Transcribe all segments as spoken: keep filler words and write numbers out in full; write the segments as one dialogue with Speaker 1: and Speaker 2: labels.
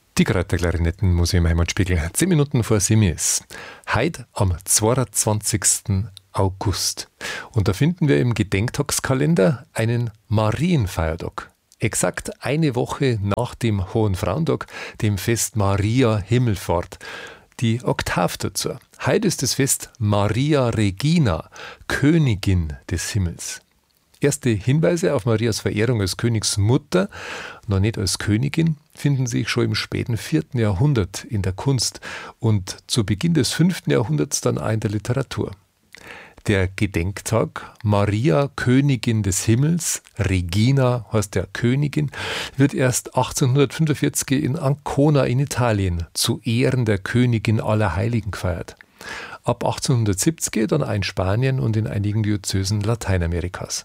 Speaker 1: Die Kräuterklarinetten Museum Heimatspiegel. Zehn Minuten vor sieben ist. Heute am zweiundzwanzigsten August. Und da finden wir im Gedenktagskalender einen Marienfeiertag. Exakt eine Woche nach dem Hohen Frauentag, dem Fest Maria Himmelfahrt. Die Oktav dazu. Heute ist das Fest Maria Regina, Königin des Himmels. Erste Hinweise auf Marias Verehrung als Königsmutter, noch nicht als Königin, finden sich schon im späten vierten Jahrhundert in der Kunst und zu Beginn des fünften Jahrhunderts dann auch in der Literatur. Der Gedenktag Maria, Königin des Himmels, Regina heißt der Königin, wird erst achtzehnhundertfünfundvierzig in Ancona in Italien zu Ehren der Königin aller Heiligen gefeiert. Ab achtzehnhundertsiebzig dann auch in Spanien und in einigen Diözesen Lateinamerikas.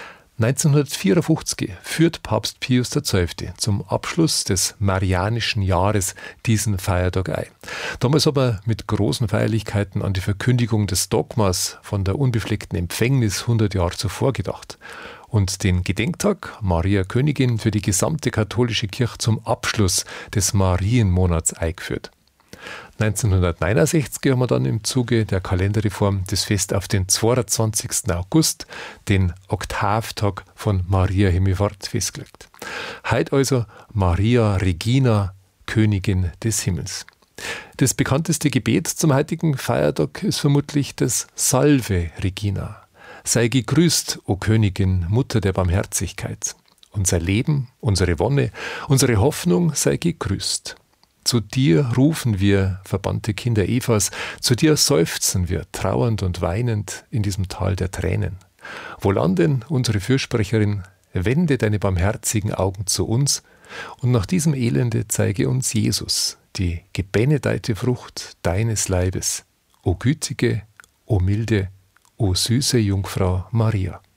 Speaker 1: neunzehnhundertvierundfünfzig führt Papst Pius der Zwölfte zum Abschluss des Marianischen Jahres diesen Feiertag ein. Damals aber mit großen Feierlichkeiten an die Verkündigung des Dogmas von der unbefleckten Empfängnis hundert Jahre zuvor gedacht und den Gedenktag Maria Königin für die gesamte katholische Kirche zum Abschluss des Marienmonats eingeführt. neunzehnhundertneunundsechzig haben wir dann im Zuge der Kalenderreform das Fest auf den zweiundzwanzigsten August, den Oktavtag von Maria Himmelfahrt, festgelegt. Heute also Maria Regina, Königin des Himmels. Das bekannteste Gebet zum heutigen Feiertag ist vermutlich das Salve Regina. Sei gegrüßt, o Königin, Mutter der Barmherzigkeit. Unser Leben, unsere Wonne, unsere Hoffnung sei gegrüßt. Zu dir rufen wir, verbannte Kinder Evas, zu dir seufzen wir, trauernd und weinend in diesem Tal der Tränen. Wohlan denn, unsere Fürsprecherin, wende deine barmherzigen Augen zu uns und nach diesem Elende zeige uns Jesus, die gebenedeite Frucht deines Leibes. O gütige, o milde, o süße Jungfrau Maria.